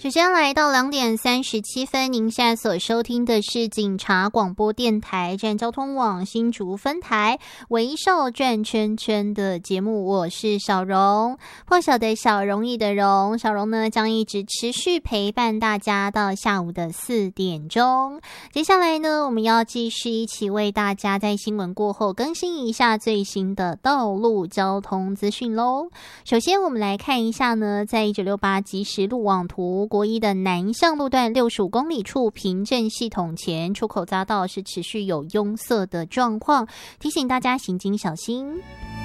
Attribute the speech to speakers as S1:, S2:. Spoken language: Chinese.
S1: 时间来到2:37，您现在所收听的是警察广播电台站交通网新竹分台微笑转圈圈的节目，我是小荣，破晓的小容易的容，小荣呢将一直持续陪伴大家到下午的4点钟。接下来呢，我们要继续一起为大家在新闻过后更新一下最新的道路交通资讯咯。首先我们来看一下呢，在1968即时路网图，国一的南向路段65公里处平镇系统前出口匝道是持续有拥塞的状况，提醒大家行经小心。